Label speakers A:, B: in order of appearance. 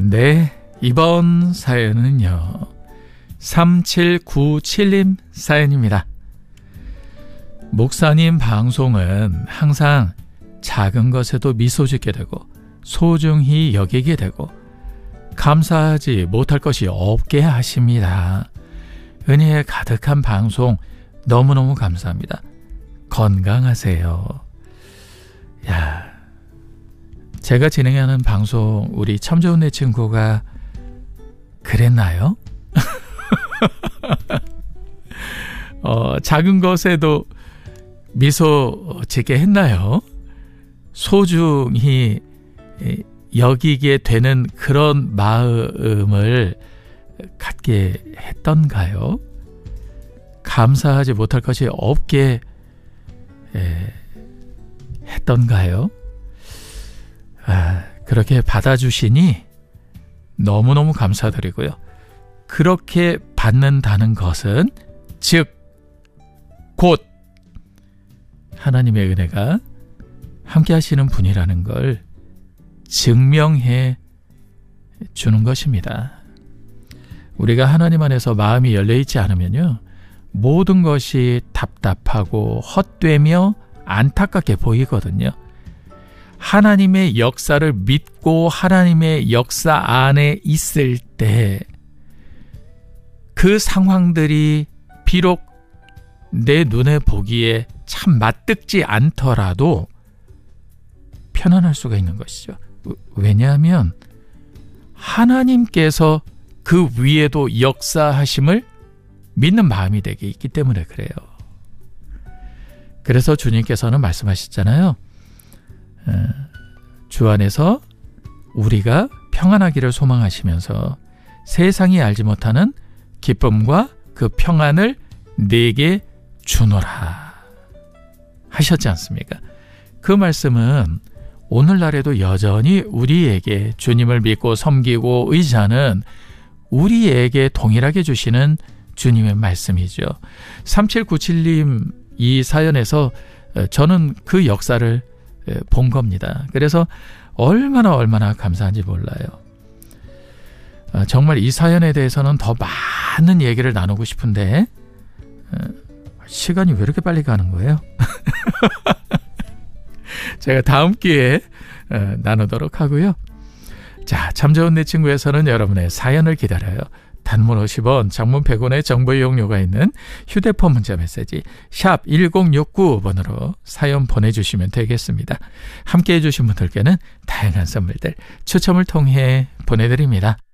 A: 네, 이번 사연은요 3797님 사연입니다. 목사님 방송은 항상 작은 것에도 미소 짓게 되고 소중히 여기게 되고 감사하지 못할 것이 없게 하십니다. 은혜에 가득한 방송 너무너무 감사합니다. 건강하세요. 야, 제가 진행하는 방송 우리 참 좋은 내 친구가 그랬나요? 작은 것에도 미소 짓게 했나요? 소중히 여기게 되는 그런 마음을 갖게 했던가요? 감사하지 못할 것이 없게 했던가요? 그렇게 받아주시니 너무너무 감사드리고요. 그렇게 받는다는 것은 즉 곧 하나님의 은혜가 함께 하시는 분이라는 걸 증명해 주는 것입니다. 우리가 하나님 안에서 마음이 열려있지 않으면요, 모든 것이 답답하고 헛되며 안타깝게 보이거든요. 하나님의 역사를 믿고 하나님의 역사 안에 있을 때 그 상황들이 비록 내 눈에 보기에 참 맞듣지 않더라도 편안할 수가 있는 것이죠. 왜냐하면 하나님께서 그 위에도 역사하심을 믿는 마음이 되게 있기 때문에 그래요. 그래서 주님께서는 말씀하셨잖아요. 주 안에서 우리가 평안하기를 소망하시면서 세상이 알지 못하는 기쁨과 그 평안을 내게 주노라 하셨지 않습니까? 그 말씀은 오늘날에도 여전히 우리에게 주님을 믿고 섬기고 의지하는 우리에게 동일하게 주시는 주님의 말씀이죠. 3797님 이 사연에서 저는 그 역사를 본 겁니다. 그래서 얼마나 감사한지 몰라요. 정말 이 사연에 대해서는 더 많은 얘기를 나누고 싶은데 시간이 왜 이렇게 빨리 가는 거예요? 제가 다음 기회에 나누도록 하고요. 자, 참 좋은 내 친구에서는 여러분의 사연을 기다려요. 단문 50원, 장문 100원의 정보 이용료가 있는 휴대폰 문자 메시지 샵 1069번으로 사연 보내주시면 되겠습니다. 함께해 주신 분들께는 다양한 선물들 추첨을 통해 보내드립니다.